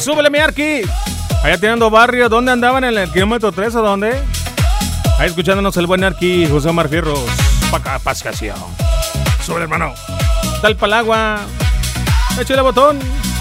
Súbele, mi Arqui. Allá tirando barrio, ¿dónde andaban? ¿En el kilómetro 3 o dónde? Ahí escuchándonos el buen Arqui, José Omar Fierros. Pa' acá, pasión. Súbele, hermano. Tal pa'l agua. Échale botón.